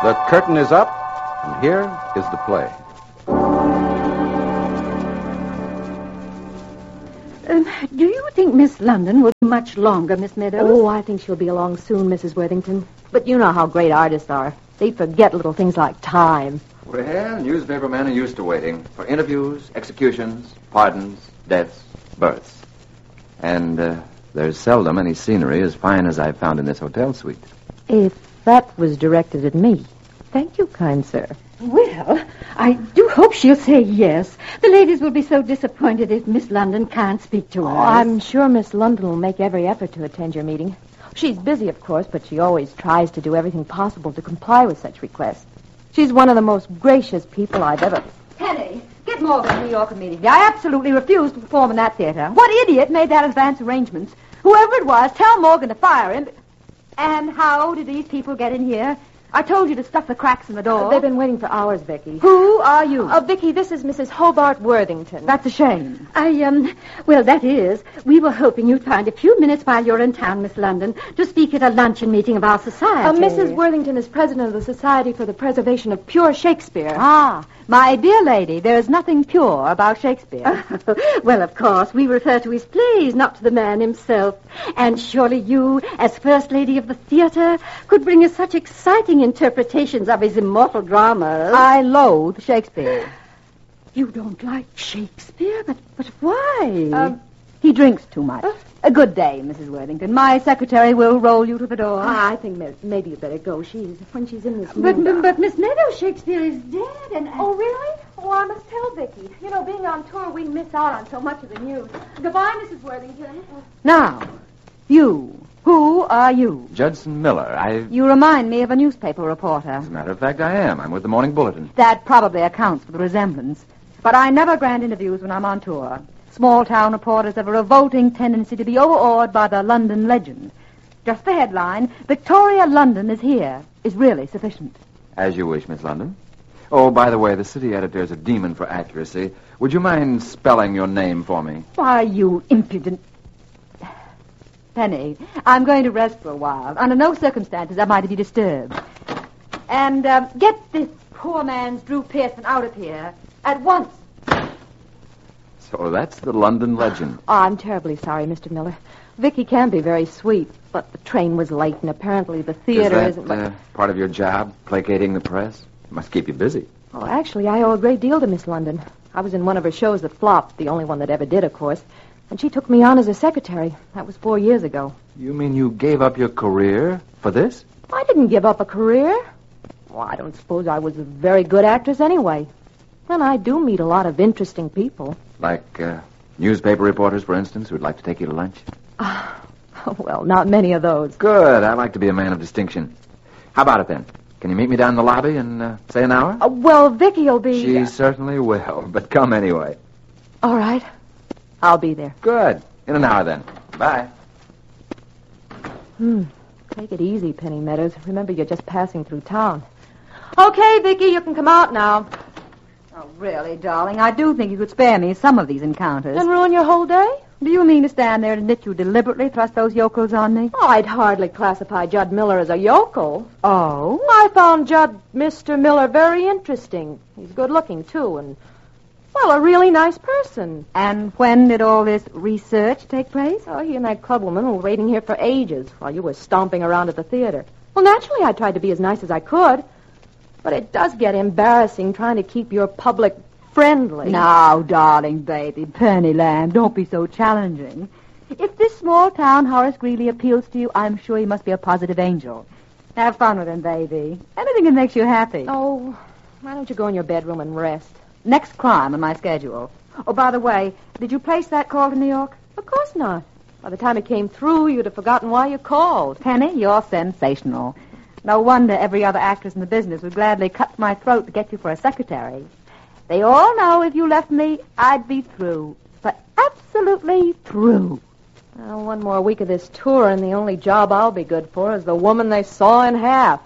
The curtain is up, and here is the play. Do you think Miss London will be much longer, Miss Meadows? Oh, I think she'll be along soon, Mrs. Worthington. But you know how great artists are. They forget little things like time. Well, newspaper men are used to waiting for interviews, executions, pardons, deaths, births. And there's seldom any scenery as fine as I've found in this hotel suite. If that was directed at me. Thank you, kind sir. Well, I do hope she'll say yes. The ladies will be so disappointed if Miss London can't speak to us. Oh, I'm sure Miss London will make every effort to attend your meeting. She's busy, of course, but she always tries to do everything possible to comply with such requests. She's one of the most gracious people I've ever... Penny, get Morgan to New York immediately. I absolutely refuse to perform in that theater. What idiot made that advance arrangements? Whoever it was, tell Morgan to fire him. And how did these people get in here? I told you to stuff the cracks in the door. They've been waiting for hours, Vicky. Who are you? Vicky, this is Mrs. Hobart Worthington. That's a shame. Well, that is, we were hoping you'd find a few minutes while you're in town, Miss London, to speak at a luncheon meeting of our society. Mrs. Worthington is president of the Society for the Preservation of Pure Shakespeare. Ah, my dear lady, there is nothing pure about Shakespeare. Well, of course, we refer to his plays, not to the man himself. And surely you, as First Lady of the Theater, could bring us such exciting interpretations of his immortal dramas. I loathe Shakespeare. You don't like Shakespeare? But why? He drinks too much. A good day, Mrs. Worthington. My secretary will roll you to the door. I think maybe you'd better go. When she's in this mood. But Miss Meadows, Shakespeare is dead, and... Oh, really? Oh, I must tell Vicky. You know, being on tour, we miss out on so much of the news. Goodbye, Mrs. Worthington. Now, you. Who are you? Judson Miller. You remind me of a newspaper reporter. As a matter of fact, I am. I'm with the Morning Bulletin. That probably accounts for the resemblance. But I never grant interviews when I'm on tour. Small-town reporters have a revolting tendency to be overawed by the London legend. Just the headline, Victoria London is here, is really sufficient. As you wish, Miss London. Oh, by the way, the city editor is a demon for accuracy. Would you mind spelling your name for me? Why, you impudent... Penny, I'm going to rest for a while. Under no circumstances am I to be disturbed. And get this poor man's Drew Pearson out of here at once. So that's the London legend. Oh, I'm terribly sorry, Mr. Miller. Vicky can be very sweet, but the train was late, and apparently the theater isn't... part of your job, placating the press? It must keep you busy. Oh, actually, I owe a great deal to Miss London. I was in one of her shows that flopped, the only one that ever did, of course, and she took me on as a secretary. That was 4 years ago. You mean you gave up your career for this? I didn't give up a career. Well, I don't suppose I was a very good actress anyway. And I do meet a lot of interesting people. Like newspaper reporters, for instance, who'd like to take you to lunch? Well, not many of those. Good. I like to be a man of distinction. How about it, then? Can you meet me down in the lobby in, say, an hour? Well, Vicky'll be... She certainly will, but come anyway. All right. I'll be there. Good. In an hour, then. Bye. Take it easy, Penny Meadows. Remember, you're just passing through town. Okay, Vicky, you can come out now. Oh, really, darling, I do think you could spare me some of these encounters. And ruin your whole day? Do you mean to stand there and admit you deliberately thrust those yokels on me? Oh, I'd hardly classify Judd Miller as a yokel. Oh? I found Mr. Miller, very interesting. He's good-looking, too, and, well, a really nice person. And when did all this research take place? Oh, he and that clubwoman were waiting here for ages while you were stomping around at the theater. Well, naturally, I tried to be as nice as I could. But it does get embarrassing trying to keep your public friendly. Now, darling baby, Penny Lamb, don't be so challenging. If this small-town Horace Greeley appeals to you, I'm sure he must be a positive angel. Have fun with him, baby. Anything that makes you happy. Oh, why don't you go in your bedroom and rest? Next climb on my schedule. Oh, by the way, did you place that call to New York? Of course not. By the time it came through, you'd have forgotten why you called. Penny, you're sensational. No wonder every other actress in the business would gladly cut my throat to get you for a secretary. They all know if you left me, I'd be through. But absolutely through. Well, one more week of this tour, and the only job I'll be good for is the woman they saw in half.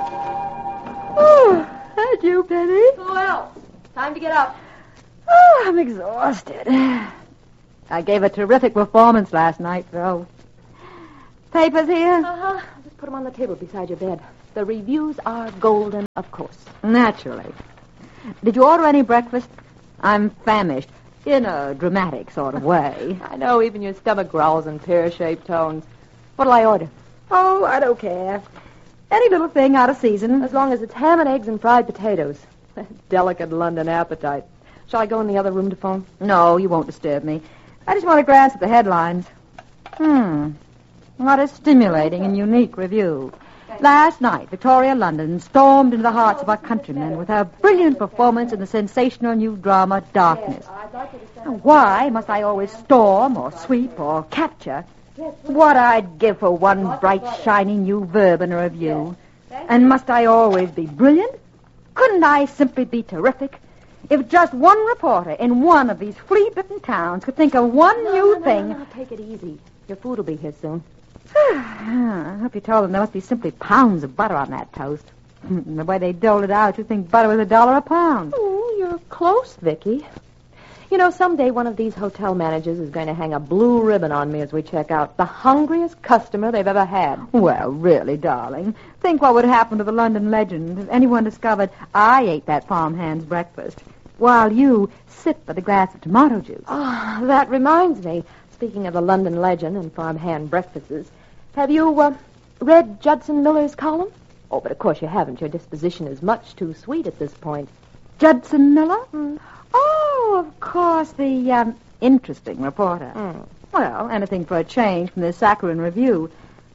Adieu, Penny. Who else? Time to get up. I'm exhausted. I gave a terrific performance last night, though. Papers here? Uh-huh. Just put them on the table beside your bed. The reviews are golden, of course. Naturally. Did you order any breakfast? I'm famished, in a dramatic sort of way. I know even your stomach growls in pear-shaped tones. What'll I order? Oh, I don't care. Any little thing out of season. As long as it's ham and eggs and fried potatoes. Delicate London appetite. Shall I go in the other room to phone? No, you won't disturb me. I just want to glance at the headlines. What a stimulating and unique review. Last night, Victoria London stormed into the hearts of our countrymen with her brilliant performance in the sensational new drama Darkness. Why must I always storm or sweep or capture? What I'd give for one bright, shiny new verb in a review. And must I always be brilliant? Couldn't I simply be terrific? If just one reporter in one of these flea-bitten towns could think of one new thing... No, take it easy. Your food will be here soon. I hope you told them there must be simply pounds of butter on that toast. The way they doled it out, you'd think butter was $1 a pound. Oh, you're close, Vicky. You know, someday one of these hotel managers is going to hang a blue ribbon on me as we check out. The hungriest customer they've ever had. Well, really, darling. Think what would happen to the London Legend if anyone discovered I ate that farmhand's breakfast while you sip at a glass of tomato juice. Oh, that reminds me. Speaking of the London Legend and farmhand breakfasts, have you read Judson Miller's column? Oh, but of course you haven't. Your disposition is much too sweet at this point. Judson Miller? Oh, of course, the interesting reporter. Well, anything for a change from the saccharine review.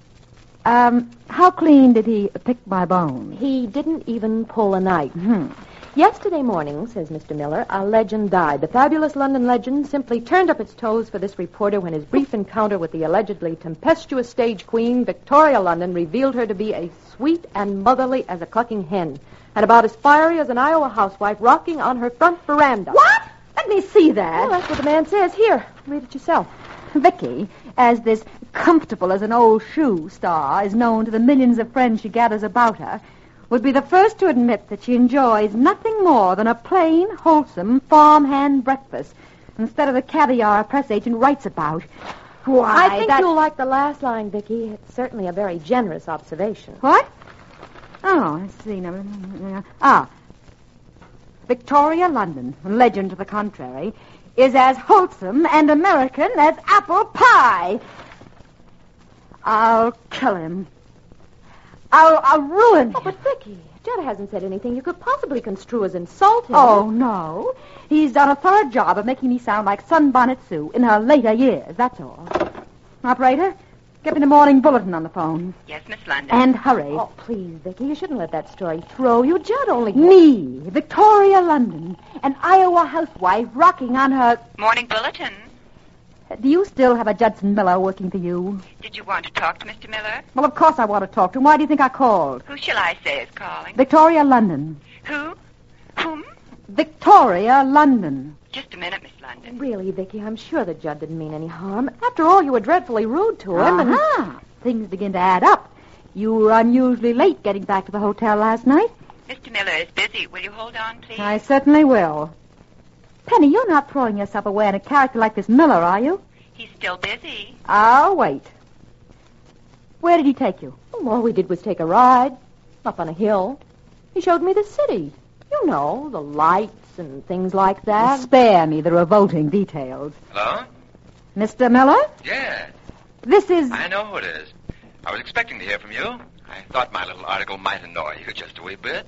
How clean did he pick my bones? He didn't even pull a knife. Yesterday morning, says Mr. Miller, a legend died. The fabulous London legend simply turned up its toes for this reporter when his brief encounter with the allegedly tempestuous stage queen, Victoria London, revealed her to be as sweet and motherly as a clucking hen, and about as fiery as an Iowa housewife rocking on her front veranda. What? Let me see that. Well, that's what the man says. Here, read it yourself. Vicky, as this comfortable as an old shoe star is known to the millions of friends she gathers about her, would be the first to admit that she enjoys nothing more than a plain, wholesome farmhand breakfast instead of the caviar a press agent writes about. Why, I think you'll like the last line, Vicky. It's certainly a very generous observation. What? Oh, let's see. Victoria London, legend to the contrary, is as wholesome and American as apple pie. I'll kill him. I'll ruin him. Oh, but Vicky, Judd hasn't said anything you could possibly construe as insulting. Oh, no. He's done a thorough job of making me sound like Sunbonnet Sue in her later years, that's all. Operator, get me the morning bulletin on the phone. Yes, Miss London. And hurry. Oh, please, Vicky, you shouldn't let that story throw you. Judd only... Me, Victoria London, an Iowa housewife rocking on her... Morning bulletin. Do you still have a Judson Miller working for you? Did you want to talk to Mr. Miller? Well, of course I want to talk to him. Why do you think I called? Who shall I say is calling? Victoria London. Who? Whom? Victoria London. Just a minute, Miss London. Really, Vicky, I'm sure that Judd didn't mean any harm. After all, you were dreadfully rude to him. Uh-huh. Things begin to add up. You were unusually late getting back to the hotel last night. Mr. Miller is busy. Will you hold on, please? I certainly will. Penny, you're not throwing yourself away on a character like this Miller, are you? He's still busy. I'll wait. Where did he take you? Well, all we did was take a ride up on a hill. He showed me the city. You know, the lights and things like that. Spare me the revolting details. Hello? Mr. Miller? Yes. This is... I know who it is. I was expecting to hear from you. I thought my little article might annoy you just a wee bit.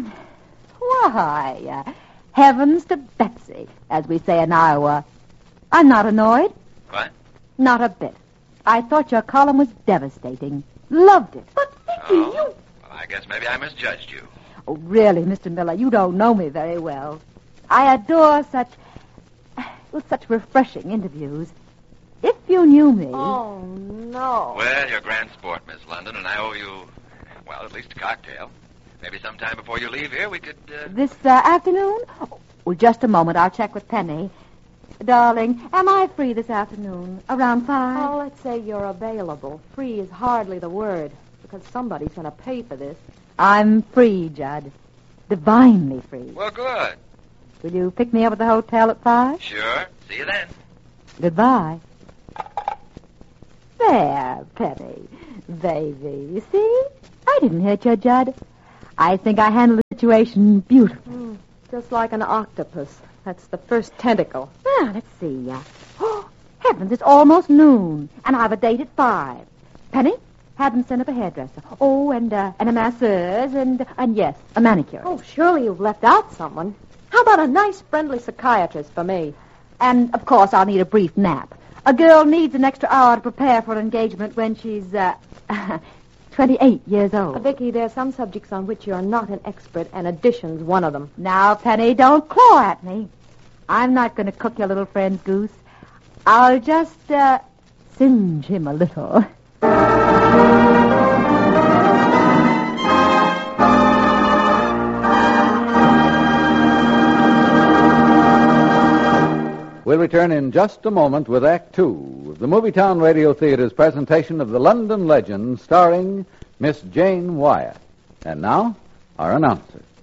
Why, heavens to Betsy, as we say in Iowa. I'm not annoyed. What? Not a bit. I thought your column was devastating. Loved it. But, Vicky, Oh? Well, I guess maybe I misjudged you. Oh, really, Mr. Miller, you don't know me very well. I adore such refreshing interviews. If you knew me... Oh, no. Well, you're a grand sport, Miss London, and I owe you, well, at least a cocktail. Maybe sometime before you leave here we could, This afternoon? Oh, just a moment. I'll check with Penny. Darling, am I free this afternoon? Around 5? Oh, let's say you're available. Free is hardly the word, because somebody's going to pay for this. I'm free, Judd. Divinely free. Well, good. Will you pick me up at the hotel at 5? Sure. See you then. Goodbye. There, Penny. Baby, you see? I didn't hurt you, Judd. I think I handled the situation beautifully. Just like an octopus. That's the first tentacle. Well, let's see. Oh, heavens, it's almost noon, and I have a date at 5. Penny, have them send up a hairdresser. Oh, and a masseuse, and yes, a manicure. Oh, surely you've left out someone. How about a nice, friendly psychiatrist for me? And, of course, I'll need a brief nap. A girl needs an extra hour to prepare for an engagement when she's, 28 years old. Vicky, there are some subjects on which you're not an expert, and addition's one of them. Now, Penny, don't claw at me. I'm not going to cook your little friend's goose. I'll just, singe him a little. We'll return in just a moment with Act Two of the Movietown Radio Theater's presentation of the London Legend starring Miss Jane Wyatt. And now, our announcer.